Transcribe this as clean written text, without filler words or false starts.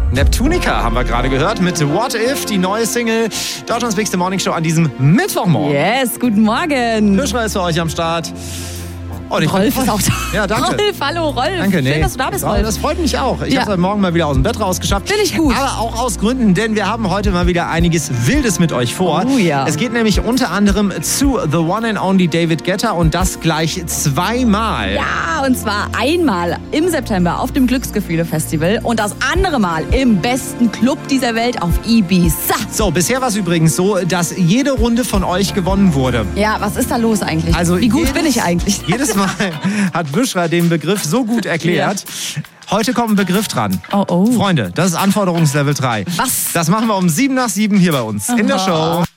Neptunica haben wir gerade gehört mit What If, die neue Single Deutschlands Bigste Morning Show an diesem Mittwochmorgen. Yes, guten Morgen. Fischler ist für euch am Start. Rolf ist auch da. Ja, danke. Rolf, hallo Rolf. Danke, Schön, dass du da bist, Rolf. Das freut mich auch. Ich habe heute Morgen mal wieder aus dem Bett rausgeschafft. Finde ich gut. Aber auch aus Gründen, denn wir haben heute mal wieder einiges Wildes mit euch vor. Oh ja. Es geht nämlich unter anderem zu The One and Only David Guetta und das gleich zweimal. Ja, und zwar einmal im September auf dem Glücksgefühle-Festival und das andere Mal im besten Club dieser Welt auf Ibiza. So, bisher war es übrigens so, dass jede Runde von euch gewonnen wurde. Ja, was ist da los eigentlich? Also wie gut bin ich eigentlich? Jedes Mal hat Büschra den Begriff so gut erklärt. Ja. Heute kommt ein Begriff dran. Oh. Freunde, das ist Anforderungslevel 3. Was? Das machen wir um 7 nach 7 hier bei uns in der Show.